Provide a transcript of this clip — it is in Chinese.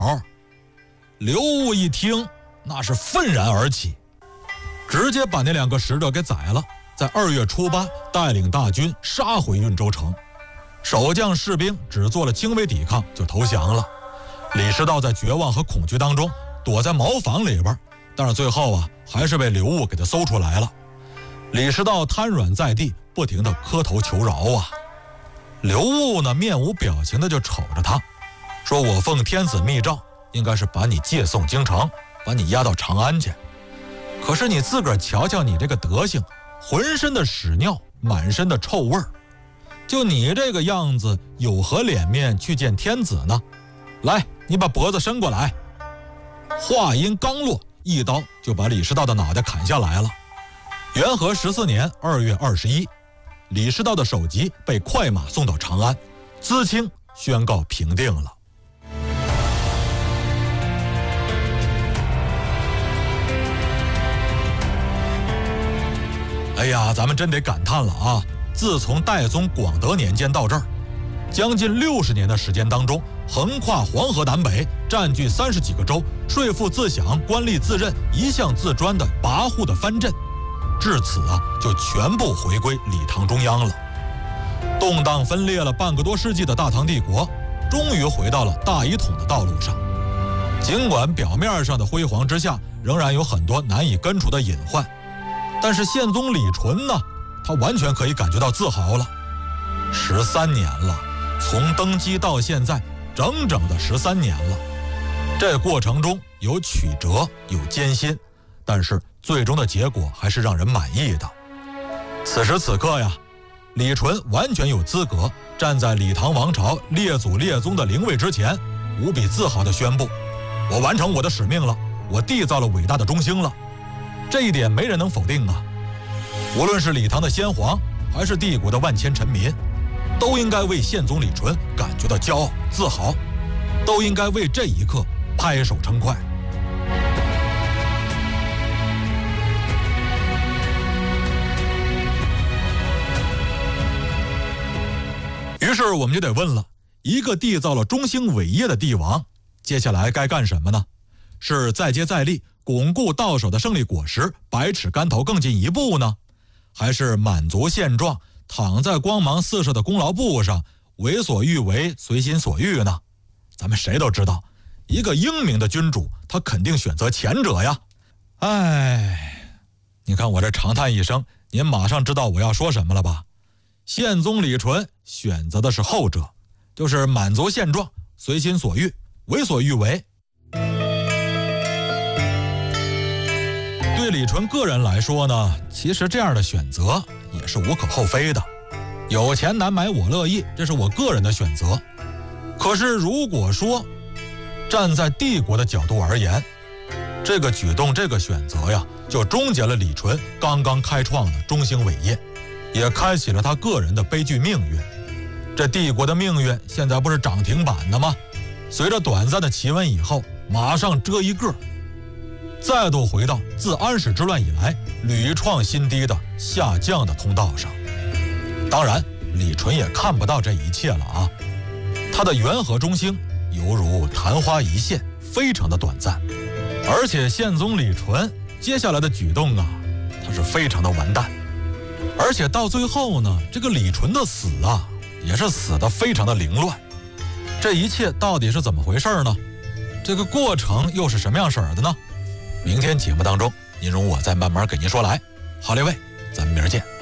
刘戊一听，那是愤然而起，直接把那2个使者给宰了，在2月初8带领大军杀回运州城。守将士兵只做了轻微抵抗就投降了。李师道在绝望和恐惧当中躲在茅房里边，但是最后还是被刘戊给他搜出来了。李师道瘫软在地，不停地磕头求饶刘戊呢，面无表情的就瞅着他，说：“我奉天子密诏，应该是把你借送京城，把你押到长安去。可是你自个儿瞧瞧你这个德行，浑身的屎尿，满身的臭味儿，就你这个样子，有何脸面去见天子呢？来，你把脖子伸过来。”话音刚落，一刀就把李师道的脑袋砍下来了。元和14年2月21，李师道的首级被快马送到长安，淄青宣告平定了。哎呀，咱们真得感叹了自从代宗广德年间到这儿，将近60年的时间当中，横跨黄河南北，占据30几个州，税赋自享，官吏自任，一向自专的跋扈的藩镇，至此就全部回归李唐中央了。动荡分裂了半个多世纪的大唐帝国，终于回到了大一统的道路上。尽管表面上的辉煌之下，仍然有很多难以根除的隐患，但是宪宗李纯呢，他完全可以感觉到自豪了。13年了，从登基到现在，整整的13年了。这过程中有曲折，有艰辛，但是最终的结果还是让人满意的。此时此刻呀，李纯完全有资格站在李唐王朝列祖列宗的灵位之前，无比自豪地宣布：我完成我的使命了，我缔造了伟大的中兴了。这一点没人能否定无论是李唐的先皇，还是帝国的万千臣民，都应该为宪宗李纯感觉到骄傲自豪，都应该为这一刻拍手称快。于是我们就得问了，一个缔造了中兴伟业的帝王，接下来该干什么呢？是再接再厉，巩固到手的胜利果实，百尺竿头更进一步呢？还是满足现状，躺在光芒四射的功劳簿上，为所欲为，随心所欲呢？咱们谁都知道，一个英明的君主，他肯定选择前者呀。你看我这长叹一声，您马上知道我要说什么了吧？宪宗李纯选择的是后者，就是满足现状，随心所欲，为所欲为。对李纯个人来说呢，其实这样的选择也是无可厚非的。有钱难买我乐意，这是我个人的选择。可是如果说站在帝国的角度而言，这个举动，这个选择呀，就终结了李纯刚刚开创的中兴伟业，也开启了他个人的悲剧命运。这帝国的命运现在不是涨停板的吗？随着短暂的企稳以后，马上遮一个，再度回到自安史之乱以来屡创新低的下降的通道上。当然李纯也看不到这一切了他的元和中兴犹如昙花一现，非常的短暂。而且宪宗李纯接下来的举动他是非常的完蛋。而且到最后呢，这个李纯的死也是死得非常的凌乱。这一切到底是怎么回事呢？这个过程又是什么样式的呢？明天节目当中，您容我再慢慢给您说来。好，列位，咱们明儿见。